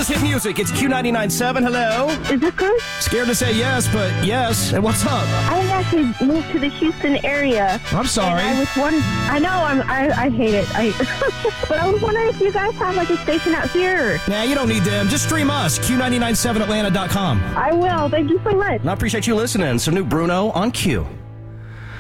best hit music. It's Q99.7. Hello. Is this good? Scared to say yes, but yes. And what's up? I actually moved to the Houston area. I'm sorry. And I was wondering. I know. I hate it. But I was wondering if you guys have like a station out here. Nah, you don't need them. Just stream us. Q997atlanta.com. I will. Thank you so much. And I appreciate you listening. Some new Bruno on Q.